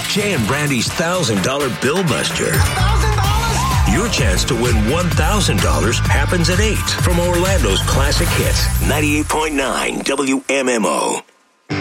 Jay and Brandy's $1,000 Bill Buster. Your chance to win $1,000 happens at 8 from Orlando's Classic Hits, 98.9 WMMO.